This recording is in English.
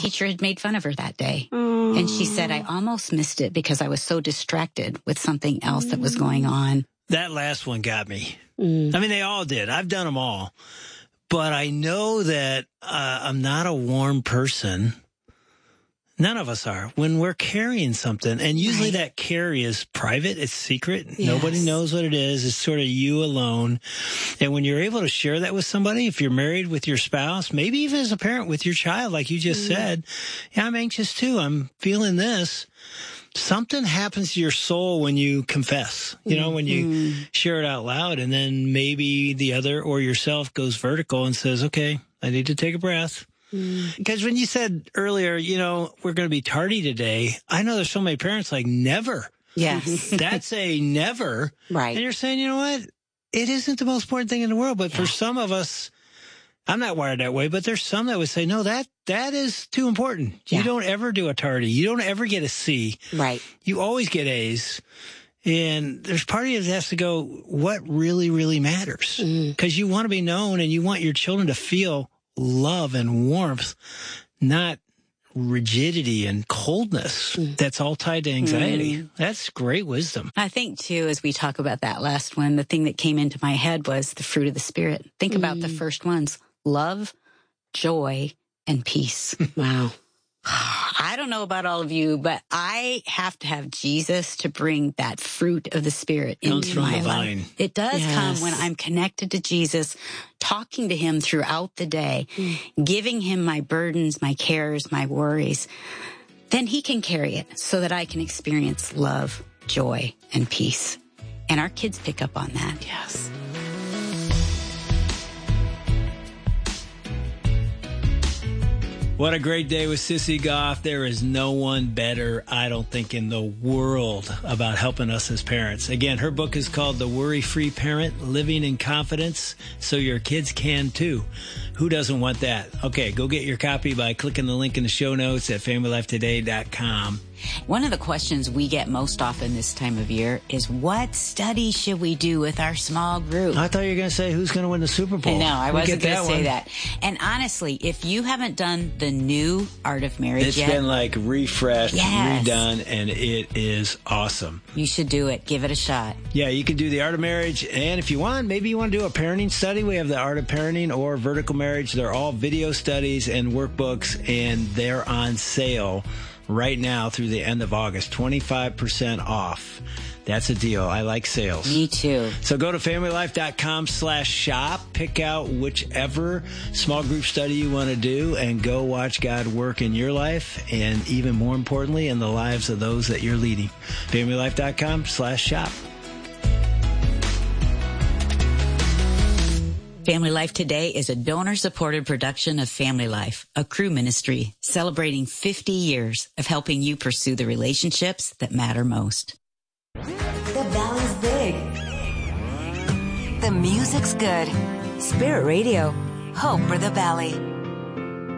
teacher had made fun of her that day. And she said, I almost missed it because I was so distracted with something else that was going on. That last one got me. I mean, they all did. I've done them all. But I know that I'm not a warm person. None of us are. When we're carrying something, and usually that carry is private, it's secret. Yes. Nobody knows what it is. It's sort of you alone. And when you're able to share that with somebody, if you're married with your spouse, maybe even as a parent with your child, like you just said, yeah, I'm anxious too. I'm feeling this. Something happens to your soul when you confess, when you share it out loud, and then maybe the other or yourself goes vertical and says, okay, I need to take a breath. Because when you said earlier, we're going to be tardy today, I know there's so many parents like never. Yes. That's a never. Right. And you're saying, you know what? It isn't the most important thing in the world. But for some of us, I'm not wired that way, but there's some that would say, no, that is too important. You don't ever do a tardy. You don't ever get a C. Right. You always get A's. And there's part of you that has to go, what really, really matters? Because you want to be known and you want your children to feel love and warmth, not rigidity and coldness. That's all tied to anxiety. That's great wisdom. I think, too, as we talk about that last one, the thing that came into my head was the fruit of the Spirit. Think about the first ones: love, joy, and peace. Wow. I don't know about all of you, but I have to have Jesus to bring that fruit of the Spirit into my life. It does come when I'm connected to Jesus, talking to him throughout the day, giving him my burdens, my cares, my worries. Then he can carry it so that I can experience love, joy, and peace. And our kids pick up on that. Yes. What a great day with Sissy Goff. There is no one better, I don't think, in the world about helping us as parents. Again, her book is called The Worry-Free Parent, Living in Confidence So Your Kids Can Too. Who doesn't want that? Okay, go get your copy by clicking the link in the show notes at FamilyLifeToday.com. One of the questions we get most often this time of year is, what study should we do with our small group? I thought you were going to say, who's going to win the Super Bowl? No, I wasn't going to say that. And honestly, if you haven't done the new Art of Marriage yet, it's been like refreshed, redone, and it is awesome. You should do it. Give it a shot. Yeah, you can do the Art of Marriage. And if you want, maybe you want to do a parenting study. We have the Art of Parenting or Vertical Marriage. They're all video studies and workbooks, and they're on sale right now through the end of August, 25% off. That's a deal. I like sales. Me too. So go to FamilyLife.com/shop, pick out whichever small group study you want to do, and go watch God work in your life, and even more importantly, in the lives of those that you're leading. FamilyLife.com/shop. Family Life Today is a donor-supported production of Family Life, a crew ministry celebrating 50 years of helping you pursue the relationships that matter most. The Valley's big. The music's good. Spirit Radio. Hope for the Valley.